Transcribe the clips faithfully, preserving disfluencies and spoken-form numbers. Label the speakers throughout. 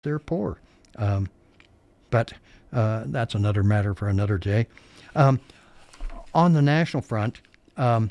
Speaker 1: they're poor. Um, but uh, that's another matter for another day. Um, on the national front, um,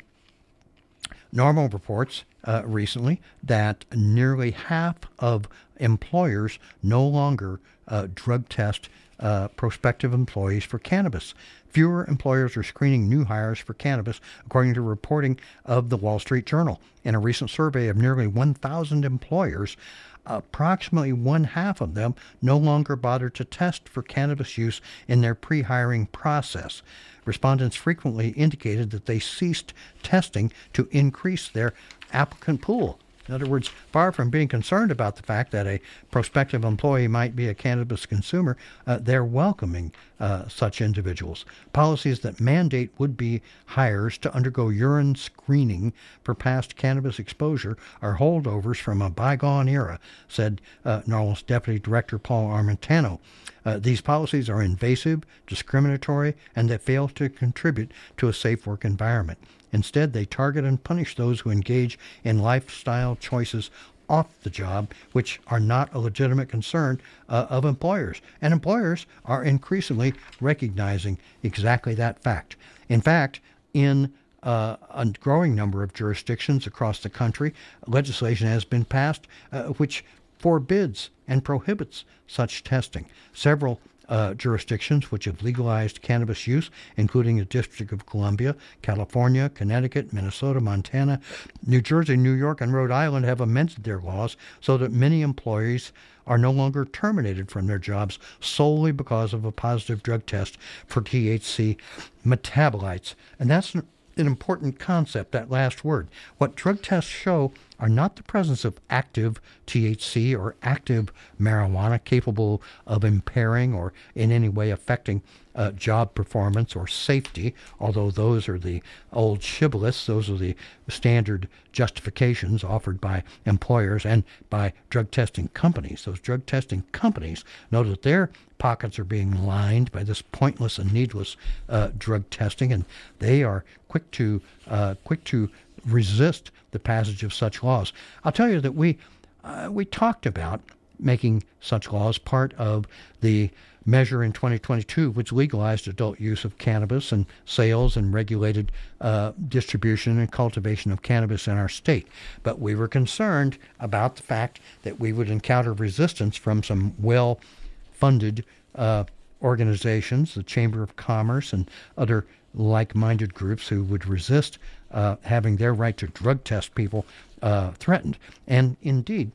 Speaker 1: NORML reports uh, recently that nearly half of employers no longer uh, drug test uh, prospective employees for cannabis. Fewer employers are screening new hires for cannabis, according to reporting of the Wall Street Journal. In a recent survey of nearly one thousand employers, approximately one half of them no longer bothered to test for cannabis use in their pre-hiring process. Respondents frequently indicated that they ceased testing to increase their applicant pool. In other words, far from being concerned about the fact that a prospective employee might be a cannabis consumer, uh, they're welcoming uh, such individuals. Policies that mandate would-be hires to undergo urine screening for past cannabis exposure are holdovers from a bygone era, said uh, NORML's Deputy Director Paul Armentano. Uh, these policies are invasive, discriminatory, and they fail to contribute to a safe work environment. Instead, they target and punish those who engage in lifestyle choices off the job, which are not a legitimate concern uh, of employers. And employers are increasingly recognizing exactly that fact. In fact, in uh, a growing number of jurisdictions across the country, legislation has been passed uh, which forbids and prohibits such testing. Several Uh, jurisdictions which have legalized cannabis use, including the District of Columbia, California, Connecticut, Minnesota, Montana, New Jersey, New York, and Rhode Island, have amended their laws so that many employees are no longer terminated from their jobs solely because of a positive drug test for T H C metabolites. And that's an, an important concept, that last word. What drug tests show are not the presence of active T H C or active marijuana capable of impairing or in any way affecting uh, job performance or safety, although those are the old shibboleths, those are the standard justifications offered by employers and by drug testing companies. Those drug testing companies know that their pockets are being lined by this pointless and needless uh, drug testing, and they are quick to uh, quick to resist the passage of such laws. I'll tell you that we uh, we talked about making such laws part of the measure in twenty twenty-two, which legalized adult use of cannabis and sales and regulated uh, distribution and cultivation of cannabis in our state. But we were concerned about the fact that we would encounter resistance from some well-funded uh, organizations, the Chamber of Commerce and other like-minded groups who would resist uh, having their right to drug test people uh, threatened. And indeed,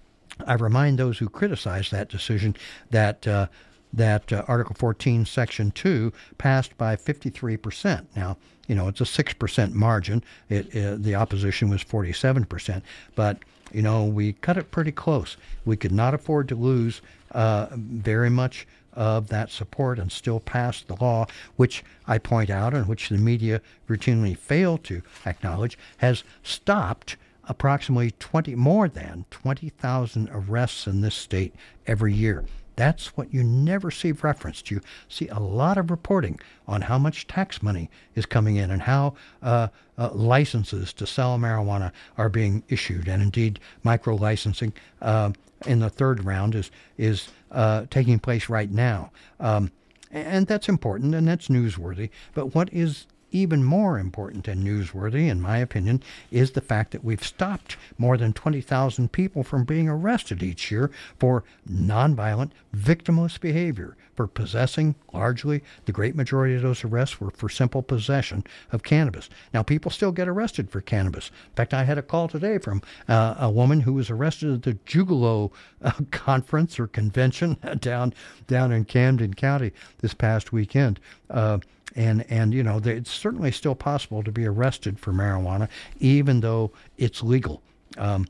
Speaker 1: I remind those who criticize that decision that uh, that uh, Article fourteen, Section two passed by fifty-three percent. Now, you know, it's a six percent margin. It, uh, the opposition was forty-seven percent. But, you know, we cut it pretty close. We could not afford to lose uh, very much of that support and still pass the law, which I point out and which the media routinely fail to acknowledge, has stopped approximately twenty, more than twenty thousand arrests in this state every year. That's what you never see referenced. You see a lot of reporting on how much tax money is coming in and how uh, uh, licenses to sell marijuana are being issued. And indeed, micro-licensing uh, in the third round is is uh, taking place right now. Um, and that's important and that's newsworthy. But what is even more important and newsworthy, in my opinion, is the fact that we've stopped more than twenty thousand people from being arrested each year for nonviolent, victimless behavior, for possessing, largely, the great majority of those arrests were for simple possession of cannabis. Now, people still get arrested for cannabis. In fact, I had a call today from uh, a woman who was arrested at the Jugalo uh, conference or convention down down in Camden County this past weekend. Uh, And, and you know, it's certainly still possible to be arrested for marijuana, even though it's legal. Um,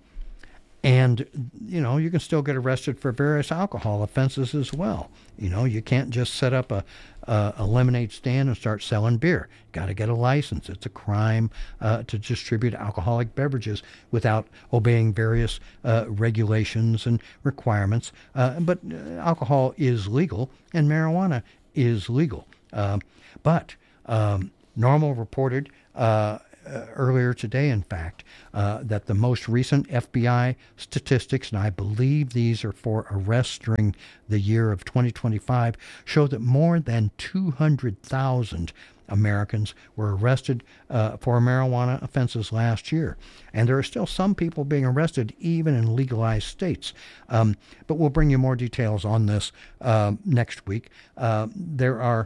Speaker 1: and, you know, you can still get arrested for various alcohol offenses as well. You know, you can't just set up a, a, a lemonade stand and start selling beer. Got to get a license. It's a crime uh, to distribute alcoholic beverages without obeying various uh, regulations and requirements. Uh, but uh, alcohol is legal, and marijuana is legal. Uh, But um, NORML reported uh, uh, earlier today, in fact, uh, that the most recent F B I statistics, and I believe these are for arrests during the year of twenty twenty-five, show that more than two hundred thousand Americans were arrested uh, for marijuana offenses last year. And there are still some people being arrested even in legalized states. Um, but we'll bring you more details on this uh, next week. Uh, there are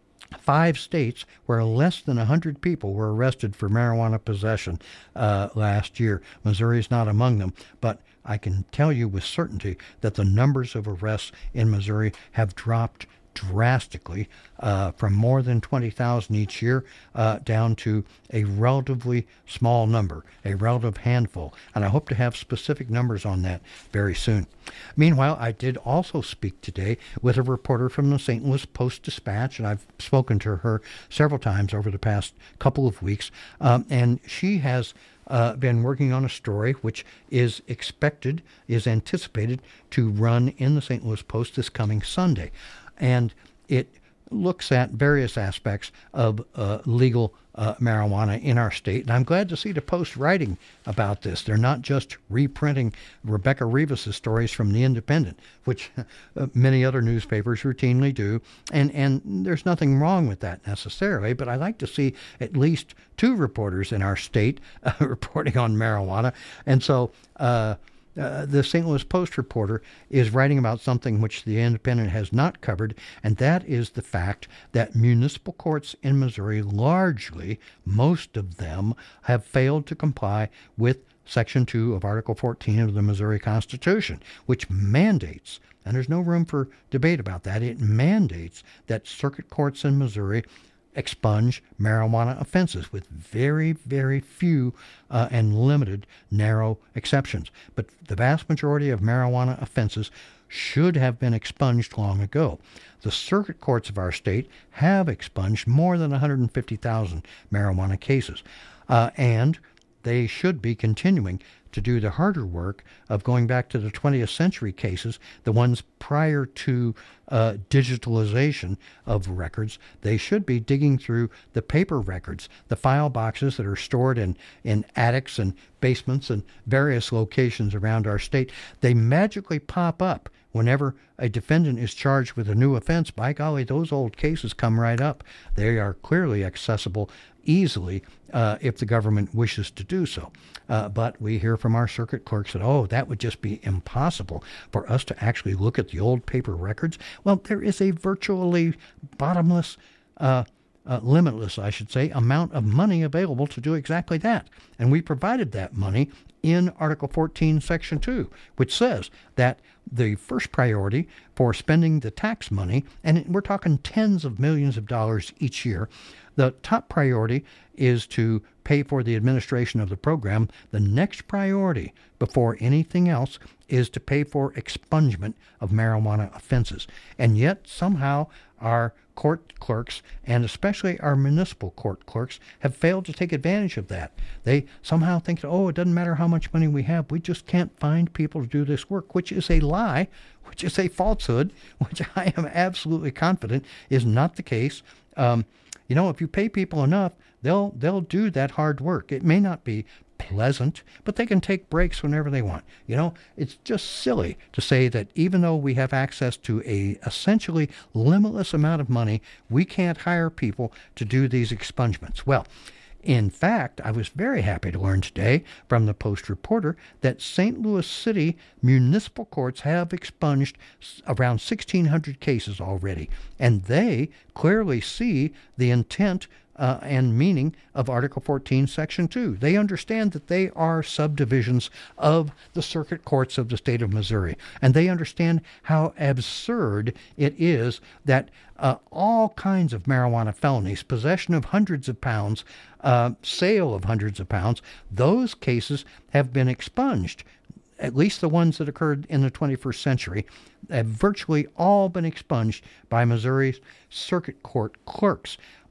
Speaker 1: five states where less than one hundred people were arrested for marijuana possession uh, last year. Missouri is not among them, but I can tell you with certainty that the numbers of arrests in Missouri have dropped drastically uh, from more than twenty thousand each year uh, down to a relatively small number, a relative handful. And I hope to have specific numbers on that very soon. Meanwhile, I did also speak today with a reporter from the Saint Louis Post-Dispatch, and I've spoken to her several times over the past couple of weeks, um, and she has Uh, been working on a story which is expected, is anticipated to run in the Saint Louis Post this coming Sunday. And it looks at various aspects of uh, legal uh, marijuana in our state. And I'm glad to see the Post writing about this. They're not just reprinting Rebecca Rivas' stories from The Independent, which uh, many other newspapers routinely do. And, and there's nothing wrong with that necessarily, but I like to see at least two reporters in our state uh, reporting on marijuana. And so uh, Uh, the Saint Louis Post reporter is writing about something which the Independent has not covered, and that is the fact that municipal courts in Missouri, largely, most of them, have failed to comply with Section two of Article fourteen of the Missouri Constitution, which mandates, and there's no room for debate about that, it mandates that circuit courts in Missouri expunge marijuana offenses with very, very few uh, and limited narrow exceptions. But the vast majority of marijuana offenses should have been expunged long ago. The circuit courts of our state have expunged more than one hundred fifty thousand marijuana cases, uh, and they should be continuing to do the harder work of going back to the twentieth century cases, the ones prior to uh, digitalization of records. They should be digging through the paper records, the file boxes that are stored in, in attics and basements and various locations around our state. They magically pop up whenever a defendant is charged with a new offense. By golly, those old cases come right up. They are clearly accessible easily uh, if the government wishes to do so. Uh, but we hear from our circuit clerks that, oh, that would just be impossible for us to actually look at the old paper records. Well, there is a virtually bottomless, uh, uh, limitless, I should say, amount of money available to do exactly that. And we provided that money in Article fourteen, Section two, which says that the first priority for spending the tax money, and we're talking tens of millions of dollars each year, the top priority is to pay for the administration of the program. The next priority, before anything else, is to pay for expungement of marijuana offenses. And yet, somehow, our court clerks, and especially our municipal court clerks, have failed to take advantage of that. They somehow think, oh, it doesn't matter how much money we have, we just can't find people to do this work, which is a lie, which is a falsehood, which I am absolutely confident is not the case. Um, you know, if you pay people enough, they'll they'll do that hard work. It may not be pleasant, but they can take breaks whenever they want. You know, it's just silly to say that even though we have access to a essentially limitless amount of money, we can't hire people to do these expungements. Well, in fact, I was very happy to learn today from the Post reporter that Saint Louis City municipal courts have expunged around sixteen hundred cases already, and they clearly see the intent Uh, and meaning of Article fourteen, Section two. They understand that they are subdivisions of the circuit courts of the state of Missouri, and they understand how absurd it is that uh, all kinds of marijuana felonies, possession of hundreds of pounds, uh, sale of hundreds of pounds, those cases have been expunged. At least the ones that occurred in the twenty-first century, have virtually all been expunged by Missouri's circuit court clerks.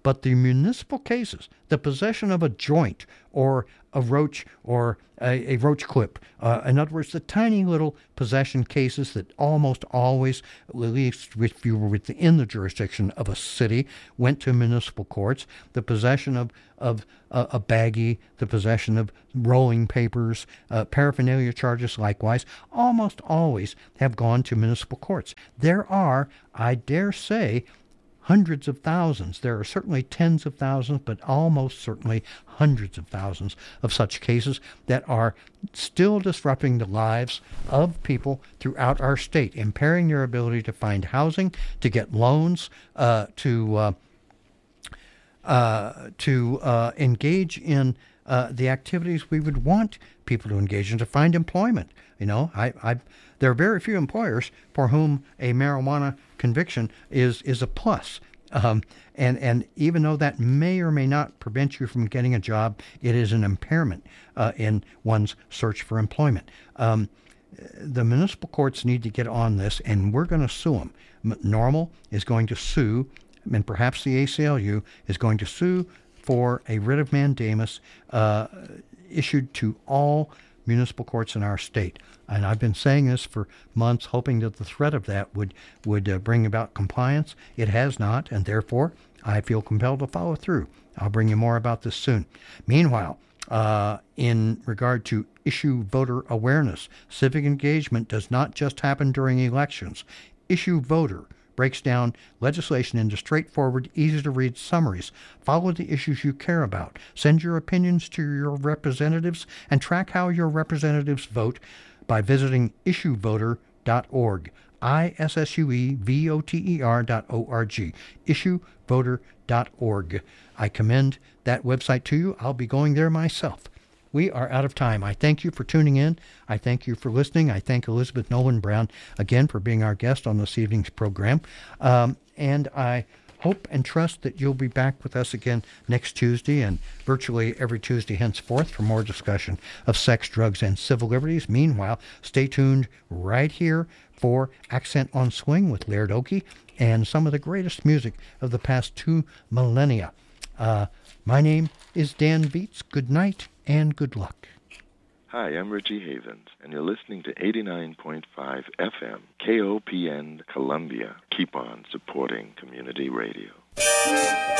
Speaker 1: But the municipal cases, the possession of a joint or a roach or a, a roach clip, uh, in other words, the tiny little possession cases that almost always, at least if you were within the jurisdiction of a city, went to municipal courts. The possession of, of uh, a baggie, the possession of rolling papers, uh, paraphernalia charges likewise, almost always have gone to municipal courts. There are, I dare say, hundreds of thousands. There are certainly tens of thousands, but almost certainly hundreds of thousands of such cases that are still disrupting the lives of people throughout our state, impairing their ability to find housing, to get loans, uh, to uh, uh, to uh, engage in uh, the activities we would want people to engage in, to find employment. You know, I, I, there are very few employers for whom a marijuana conviction is is a plus. Um, and, and even though that may or may not prevent you from getting a job, it is an impairment uh, in one's search for employment. Um, the municipal courts need to get on this, and we're going to sue them. NORML is going to sue, and perhaps the A C L U is going to sue for a writ of mandamus uh, issued to all municipal courts in our state. And I've been saying this for months, hoping that the threat of that would, would uh, bring about compliance. It has not, and therefore I feel compelled to follow through. I'll bring you more about this soon. Meanwhile, uh, in regard to issue voter awareness, civic engagement does not just happen during elections. Issue Voter breaks down legislation into straightforward, easy-to-read summaries. Follow the issues you care about. Send your opinions to your representatives and track how your representatives vote by visiting issue voter dot org. I S S U E V O T E R dot O R G. issue voter dot org. I commend that website to you. I'll be going there myself. We are out of time. I thank you for tuning in. I thank you for listening. I thank Elizabeth Nolan Brown again for being our guest on this evening's program. Um, and I hope and trust that you'll be back with us again next Tuesday and virtually every Tuesday henceforth for more discussion of sex, drugs, and civil liberties. Meanwhile, stay tuned right here for Accent on Swing with Laird Oakey and some of the greatest music of the past two millennia. Uh, my name is Dan Beats. Good night and good luck.
Speaker 2: Hi, I'm Richie Havens, and you're listening to eighty-nine point five F M, K O P N Columbia. Keep on supporting community radio.